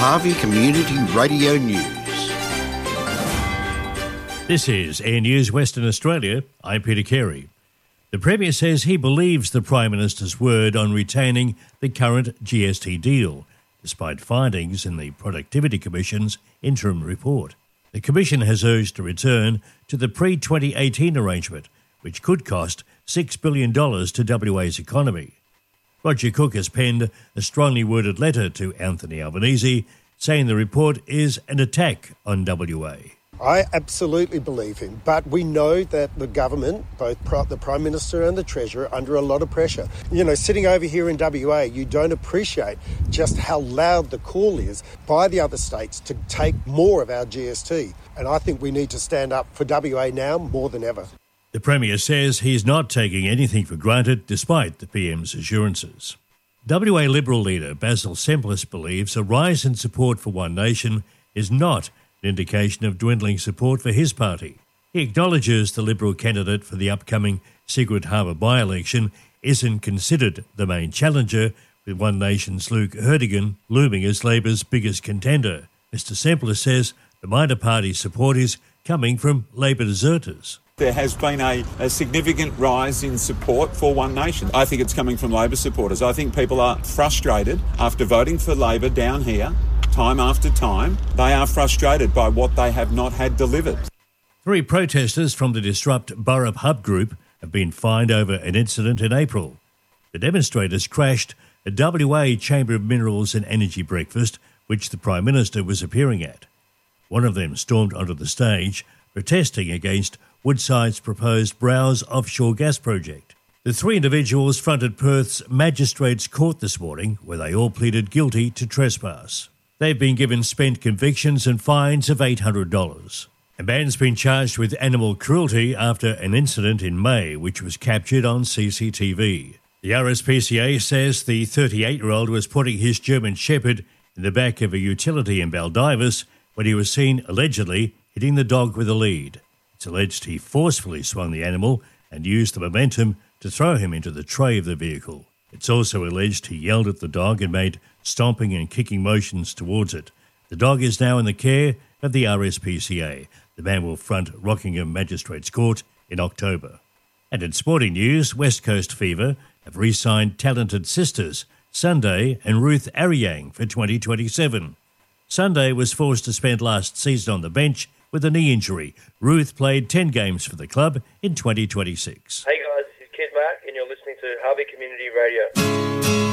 Harvey Community Radio News. This is Air News Western Australia. I'm Peter Carey. The Premier says he believes the Prime Minister's word on retaining the current GST deal, despite findings in the Productivity Commission's interim report. The Commission has urged a return to the pre-2018 arrangement, which could cost $6 billion to WA's economy. Roger Cook has penned a strongly worded letter to Anthony Albanese, saying the report is an attack on WA. I absolutely believe him, but we know that the government, both the Prime Minister and the Treasurer, are under a lot of pressure. You know, sitting over here in WA, you don't appreciate just how loud the call is by the other states to take more of our GST. And I think we need to stand up for WA now more than ever. The Premier says he's not taking anything for granted despite the PM's assurances. WA Liberal leader Basil Semplis believes a rise in support for One Nation is not an indication of dwindling support for his party. He acknowledges the Liberal candidate for the upcoming Secret Harbour by-election isn't considered the main challenger, with One Nation's Luke Herdigan looming as Labor's biggest contender. Mr Semplis says the minor party's support is coming from Labor deserters. There has been a significant rise in support for One Nation. I think it's coming from Labor supporters. I think people are frustrated after voting for Labor down here, time after time. They are frustrated by what they have not had delivered. 3 protesters from the Disrupt Burrup Hub group have been fined over an incident in April. The demonstrators crashed a WA Chamber of Minerals and Energy breakfast, which the Prime Minister was appearing at. One of them stormed onto the stage, protesting against Woodside's proposed Browse offshore gas project. The 3 individuals fronted Perth's Magistrates Court this morning, where they all pleaded guilty to trespass. They've been given spent convictions and fines of $800. A man's been charged with animal cruelty after an incident in May, which was captured on CCTV. The RSPCA says the 38-year-old was putting his German Shepherd in the back of a utility in Baldivis when he was seen, allegedly, hitting the dog with a lead. It's alleged he forcefully swung the animal and used the momentum to throw him into the tray of the vehicle. It's also alleged he yelled at the dog and made stomping and kicking motions towards it. The dog is now in the care of the RSPCA. The man will front Rockingham Magistrates Court in October. And in sporting news, West Coast Fever have re-signed talented sisters Sunday and Ruth Ariang for 2027. Sunday was forced to spend last season on the bench with a knee injury. Ruth played 10 games for the club in 2026. Hey guys, this is Kid Mac and you're listening to Harvey Community Radio.